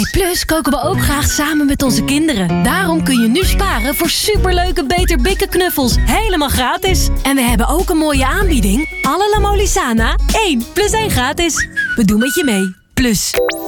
Plus koken we ook graag samen met onze kinderen. Daarom kun je nu sparen voor superleuke Beter Bikken knuffels. Helemaal gratis. En we hebben ook een mooie aanbieding. Alle La Molisana 1 + 1 gratis. We doen met je mee. Plus.